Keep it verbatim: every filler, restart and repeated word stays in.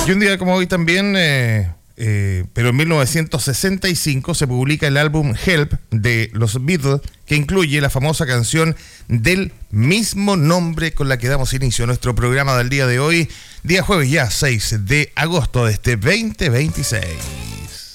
Y un día como hoy también, eh, eh, pero en mil novecientos sesenta y cinco, se publica el álbum Help de los Beatles, que incluye la famosa canción del mismo nombre con la que damos inicio a nuestro programa del día de hoy, día jueves ya seis de agosto de este veinte veintiséis.